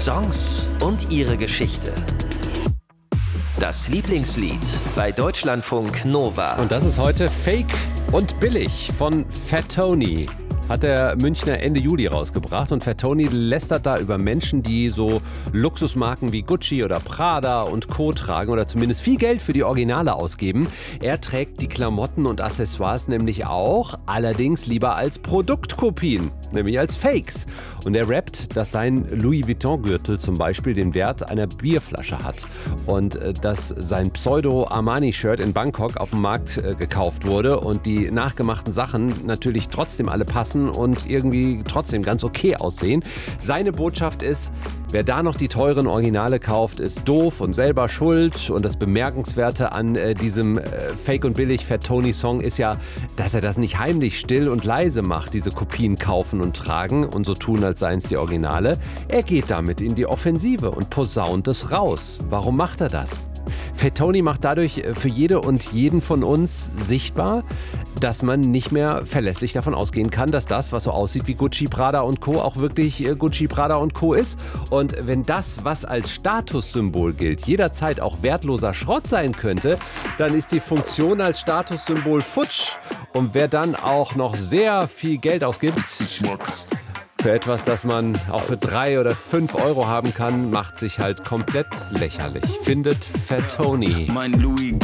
Songs und ihre Geschichte. Das Lieblingslied bei Deutschlandfunk Nova. Und das ist heute Fake und Billig von Fat Tony. Hat der Münchner Ende Juli rausgebracht. Und Fat Tony lästert da über Menschen, die so Luxusmarken wie Gucci oder Prada und Co. tragen oder zumindest viel Geld für die Originale ausgeben. Er trägt die Klamotten und Accessoires nämlich auch, allerdings lieber als Produktkopien, nämlich als Fakes. Und er rappt, dass sein Louis Vuitton-Gürtel zum Beispiel den Wert einer Bierflasche hat. Und dass sein Pseudo-Armani-Shirt in Bangkok auf dem Markt gekauft wurde und die nachgemachten Sachen natürlich trotzdem alle passen und irgendwie trotzdem ganz okay aussehen. Seine Botschaft ist, wer da noch die teuren Originale kauft, ist doof und selber schuld. Und das Bemerkenswerte an diesem Fake und Billig Fat Tony Song ist ja, dass er das nicht heimlich still und leise macht, diese Kopien kaufen und tragen und so tun, als seien es die Originale. Er geht damit in die Offensive und posaunt es raus. Warum macht er das? Fat Tony macht dadurch für jede und jeden von uns sichtbar, dass man nicht mehr verlässlich davon ausgehen kann, dass das, was so aussieht wie Gucci, Prada und Co. auch wirklich Gucci, Prada und Co. ist. Und wenn das, was als Statussymbol gilt, jederzeit auch wertloser Schrott sein könnte, dann ist die Funktion als Statussymbol futsch. Und wer dann auch noch sehr viel Geld ausgibt für etwas, das man auch für 3 oder 5 Euro haben kann, macht sich halt komplett lächerlich. Findet Fat Tony. Mein Louis